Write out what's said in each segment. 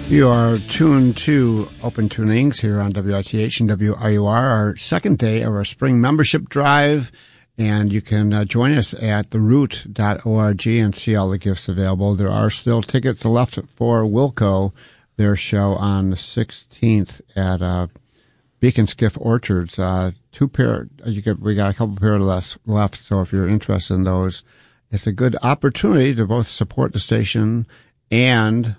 You are tuned to Open Tunings here on WITH and WRUR, our second day of our spring membership drive, and you can join us at theroot.org and see all the gifts available. There are still tickets left for Wilco, their show on the 16th at Beacon Skiff Orchards. We got a couple pair left, so if you're interested in those, it's a good opportunity to both support the station and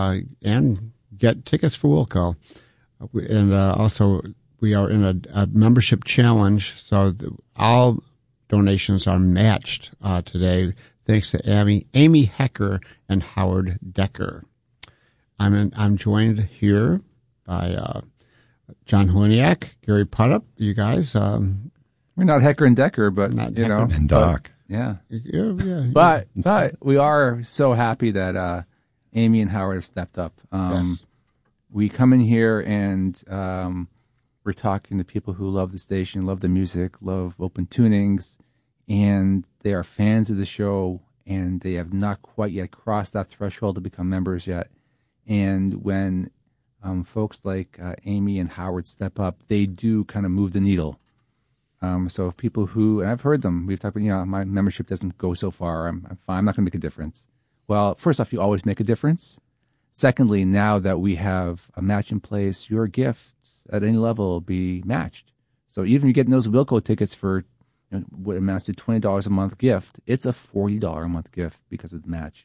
get tickets for Wilco. And also, we are in a membership challenge, so all donations are matched today, thanks to Amy Hecker and Howard Decker. I'm joined here by John Heleniak, Gary Puttup. You guys, we're not Hecker and Decker, but not you know, and Doc. Yeah. Yeah. But we are so happy that Amy and Howard have stepped up. Yes. We come in here and we're talking to people who love the station, love the music, love Open Tunings, and they are fans of the show, and they have not quite yet crossed that threshold to become members yet. And when folks like Amy and Howard step up, they do kind of move the needle. So if people who, and I've heard them, we've talked about, my membership doesn't go so far, I'm fine, I'm not going to make a difference. Well, first off, you always make a difference. Secondly, now that we have a match in place, your gift at any level will be matched. So even if you're getting those Wilco tickets for what amounts to $20 a month gift, it's a $40 a month gift because of the match.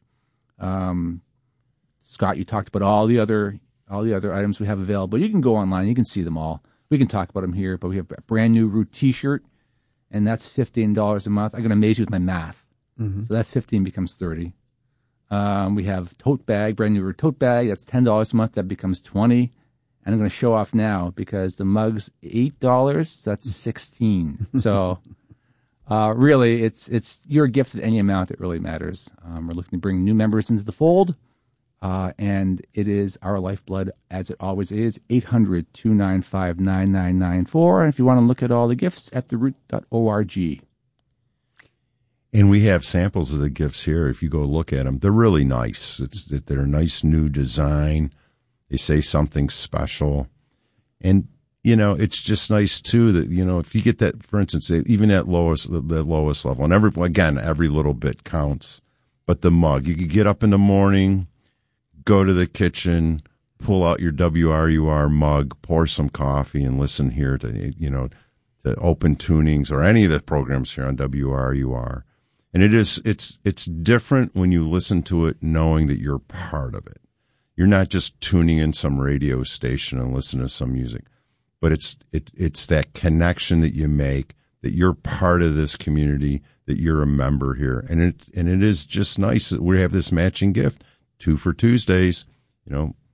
Scott, you talked about all the other items we have available. You can go online, you can see them all. We can talk about them here, but we have a brand new Root T-shirt, and that's $15 a month. I'm going to amaze you with my math. Mm-hmm. So that 15 becomes 30. We have tote bag, brand new Root tote bag. That's $10 a month. That becomes 20. And I'm going to show off now because the mug's $8. That's 16. So really, it's your gift at any amount that really matters. We're looking to bring new members into the fold. And it is our lifeblood, as it always is, 800-295-9994. And if you want to look at all the gifts, at theroot.org. And we have samples of the gifts here. If you go look at them, they're really nice. They're a nice new design. They say something special. And, it's just nice, too, that, if you get that, for instance, even at the lowest level, and every little bit counts. But the mug, you could get up in the morning, go to the kitchen, pull out your WRUR mug, pour some coffee, and listen here to Open Tunings or any of the programs here on WRUR. And it's different when you listen to it knowing that you're part of it. You're not just tuning in some radio station and listening to some music, but it's that connection that you make, that you're part of this community, that you're a member here, and it is just nice that we have this matching gift. 2 for Tuesdays,